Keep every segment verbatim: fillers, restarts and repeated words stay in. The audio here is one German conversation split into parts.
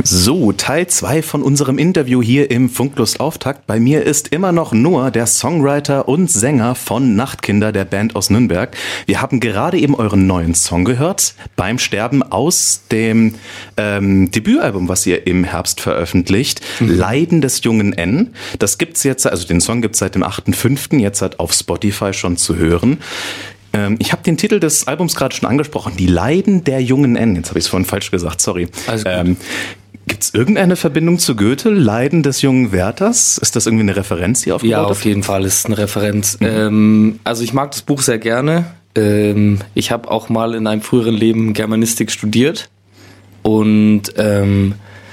So, Teil zwei von unserem Interview hier im Funklust Auftakt. Bei mir ist immer noch Noah, der Songwriter und Sänger von Nachtkinder, der Band aus Nürnberg. Wir haben gerade eben euren neuen Song gehört, Beim Sterben, aus dem ähm, Debütalbum, was ihr im Herbst veröffentlicht, mhm. Leiden des jungen N. Das gibt's jetzt, also den Song gibt's seit dem achten fünften jetzt halt auf Spotify schon zu hören. Ich habe den Titel des Albums gerade schon angesprochen, Die Leiden der jungen N. Jetzt habe ich es vorhin falsch gesagt, sorry. Ähm, Gibt es irgendeine Verbindung zu Goethe, Leiden des jungen Werthers? Ist das irgendwie eine Referenz, die aufgebaut Ja, hat? auf jeden Fall ist es eine Referenz. Mhm. Ähm, also ich mag das Buch sehr gerne. Ähm, ich habe auch mal in einem früheren Leben Germanistik studiert. Und ähm,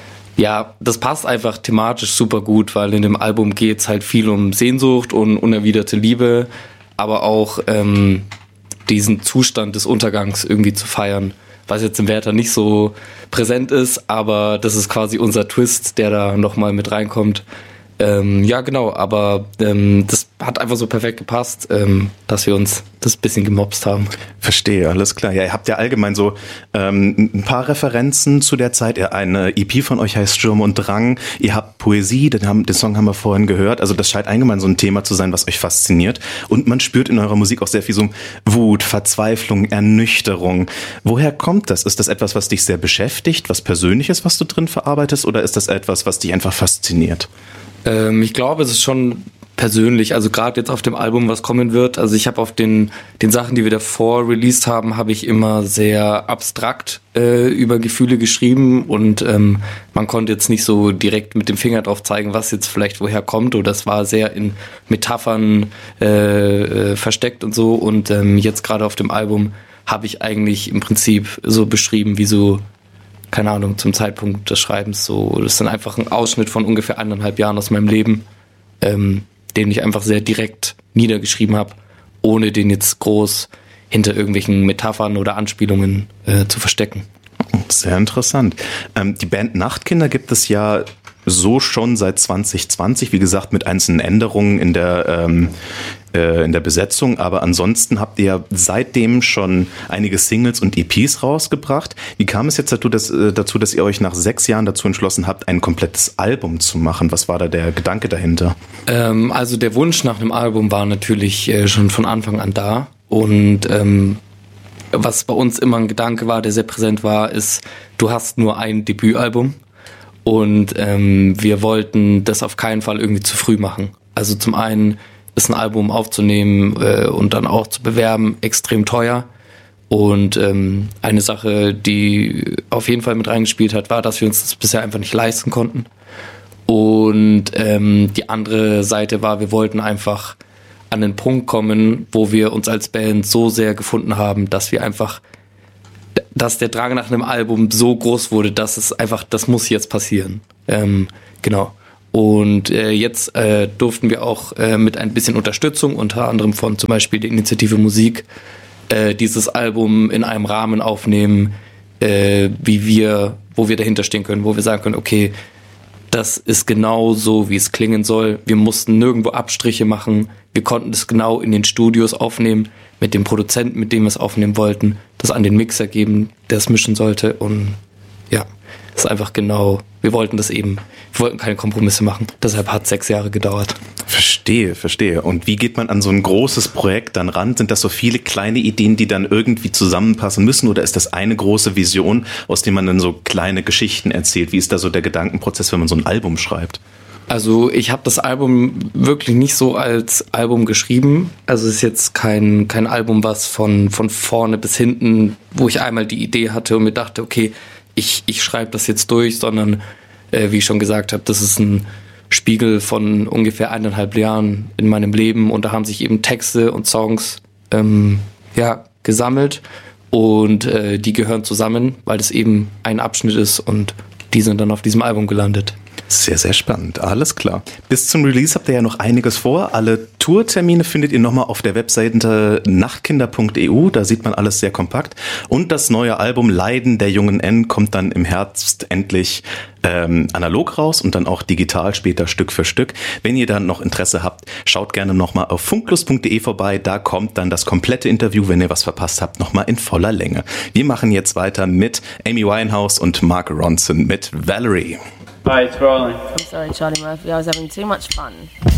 ja, das passt einfach thematisch super gut, weil in dem Album geht es halt viel um Sehnsucht und unerwiderte Liebe, aber auch ähm, diesen Zustand des Untergangs irgendwie zu feiern, was jetzt im Werther nicht so präsent ist, aber das ist quasi unser Twist, der da nochmal mit reinkommt. Ähm, ja, genau, aber ähm, das hat einfach so perfekt gepasst, ähm, dass wir uns das bisschen gemobst haben. Verstehe, alles klar. Ja, ihr habt ja allgemein so ähm, ein paar Referenzen zu der Zeit. Eine E P von euch heißt Sturm und Drang. Ihr habt Poesie, den, haben, den Song haben wir vorhin gehört. Also das scheint allgemein so ein Thema zu sein, was euch fasziniert. Und man spürt in eurer Musik auch sehr viel so Wut, Verzweiflung, Ernüchterung. Woher kommt das? Ist das etwas, was dich sehr beschäftigt, was Persönliches, was du drin verarbeitest? Oder ist das etwas, was dich einfach fasziniert? Ähm, ich glaube, es ist schon persönlich, also gerade jetzt auf dem Album, was kommen wird. Also ich habe auf den den Sachen, die wir davor released haben, habe ich immer sehr abstrakt äh, über Gefühle geschrieben und ähm, man konnte jetzt nicht so direkt mit dem Finger drauf zeigen, was jetzt vielleicht woher kommt. Oder das war sehr in Metaphern äh, äh, versteckt und so. Und ähm, jetzt gerade auf dem Album habe ich eigentlich im Prinzip so beschrieben, wie so keine Ahnung, zum Zeitpunkt des Schreibens so. Das ist dann einfach ein Ausschnitt von ungefähr eineinhalb Jahren aus meinem Leben, ähm, den ich einfach sehr direkt niedergeschrieben habe, ohne den jetzt groß hinter irgendwelchen Metaphern oder Anspielungen äh, zu verstecken. Sehr interessant. Ähm, die Band Nachtkinder gibt es ja so schon seit zwanzig zwanzig, wie gesagt, mit einzelnen Änderungen in der ähm, äh, in der Besetzung, aber ansonsten habt ihr seitdem schon einige Singles und E Ps rausgebracht. Wie kam es jetzt dazu, dass, äh, dazu, dass ihr euch nach sechs Jahren dazu entschlossen habt, ein komplettes Album zu machen? Was war da der Gedanke dahinter? Ähm, also der Wunsch nach einem Album war natürlich äh, schon von Anfang an da und ähm, was bei uns immer ein Gedanke war, der sehr präsent war, ist, du hast nur ein Debütalbum. Und ähm, wir wollten das auf keinen Fall irgendwie zu früh machen. Also zum einen ist ein Album aufzunehmen äh, und dann auch zu bewerben extrem teuer. Und ähm, eine Sache, die auf jeden Fall mit reingespielt hat, war, dass wir uns das bisher einfach nicht leisten konnten. Und ähm, die andere Seite war, wir wollten einfach an den Punkt kommen, wo wir uns als Band so sehr gefunden haben, dass wir einfach dass der Drang nach einem Album so groß wurde, dass es einfach, das muss jetzt passieren. Ähm, genau. Und äh, jetzt äh, durften wir auch äh, mit ein bisschen Unterstützung, unter anderem von zum Beispiel der Initiative Musik, äh, dieses Album in einem Rahmen aufnehmen, äh, wie wir, wo wir dahinter stehen können, wo wir sagen können, okay, das ist genau so, wie es klingen soll. Wir mussten nirgendwo Abstriche machen. Wir konnten das genau in den Studios aufnehmen, mit dem Produzenten, mit dem wir es aufnehmen wollten, das an den Mixer geben, der es mischen sollte. Und ja, das ist einfach genau, wir wollten das eben, wir wollten keine Kompromisse machen. Deshalb hat es sechs Jahre gedauert. Verstehe, verstehe. Und wie geht man an so ein großes Projekt dann ran? Sind das so viele kleine Ideen, die dann irgendwie zusammenpassen müssen? Oder ist das eine große Vision, aus der man dann so kleine Geschichten erzählt? Wie ist da so der Gedankenprozess, wenn man so ein Album schreibt? Also ich habe das Album wirklich nicht so als Album geschrieben. Also es ist jetzt kein kein Album, was von von vorne bis hinten, wo ich einmal die Idee hatte und mir dachte, okay, ich ich schreibe das jetzt durch, sondern äh, wie ich schon gesagt habe, das ist ein Spiegel von ungefähr eineinhalb Jahren in meinem Leben und da haben sich eben Texte und Songs ähm, ja gesammelt und äh, die gehören zusammen, weil das eben ein Abschnitt ist und die sind dann auf diesem Album gelandet. Sehr, sehr spannend. Alles klar. Bis zum Release habt ihr ja noch einiges vor. Alle Tourtermine findet ihr nochmal auf der Webseite nachtkinder punkt e u. Da sieht man alles sehr kompakt. Und das neue Album Leiden der jungen N kommt dann im Herbst endlich ähm, analog raus und dann auch digital später Stück für Stück. Wenn ihr dann noch Interesse habt, schaut gerne nochmal auf funklust punkt de vorbei. Da kommt dann das komplette Interview, wenn ihr was verpasst habt, nochmal in voller Länge. Wir machen jetzt weiter mit Amy Winehouse und Mark Ronson mit Valerie. Hi, it's rolling. I'm sorry, Charlie Murphy. I was having too much fun.